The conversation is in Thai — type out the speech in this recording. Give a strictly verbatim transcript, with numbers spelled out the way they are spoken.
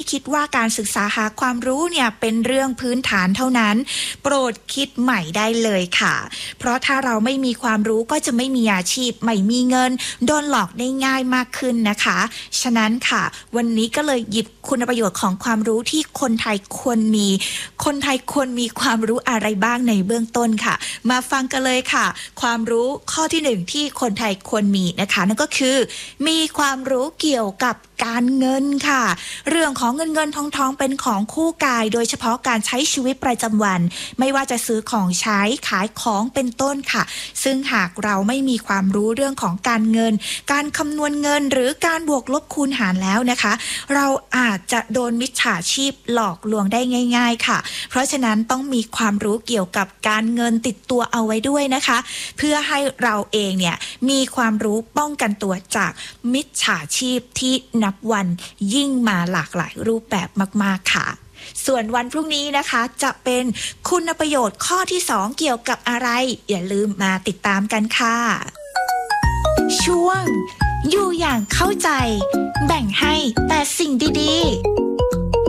คิดว่าการศึกษาหาความรู้เนี่ยเป็นเรื่องพื้นฐานเท่านั้นโปรดคิดใหม่ได้เลยค่ะเพราะถ้าเราไม่มีความรู้ก็จะไม่มีอาชีพไม่มีเงินโดนหลอกได้ง่ายมากขึ้นนะคะฉะนั้นค่ะวันนี้ก็เลยหยิบคุณประโยชน์ของความรู้ที่คนไทยควรมีคนไทยควรมีความรู้อะไรบ้างในเบื้องต้นค่ะมาฟังกันเลยค่ะความรู้ข้อที่หนึ่งที่คนไทยควรมีนะคะนั่นก็คือมีความรู้เกี่ยวกับการเงินค่ะเรื่องของเงินเงินทองทองเป็นของคู่กายโดยเฉพาะการใช้ชีวิตประจำวันไม่ว่าจะซื้อของใช้ขายของเป็นต้นค่ะซึ่งหากเราไม่มีความรู้เรื่องของการเงินการคำนวณเงินหรือการบวกลบคูณหารแล้วนะคะเราอาจจะโดนมิจฉาชีพหลอกลวงได้ง่ายๆค่ะเพราะฉะนั้นต้องมีความรู้เกี่ยวกับการเงินติดตัวเอาไว้ด้วยนะคะเพื่อให้เราเองเนี่ยมีความรู้ป้องกันตัวจากมิจฉาชีพที่นับวันยิ่งมาหลากหลายรูปแบบมากๆค่ะส่วนวันพรุ่งนี้นะคะจะเป็นคุณประโยชน์ข้อที่สองเกี่ยวกับอะไรอย่าลืมมาติดตามกันค่ะช่วงอยู่อย่างเข้าใจแบ่งให้แต่สิ่งดีๆ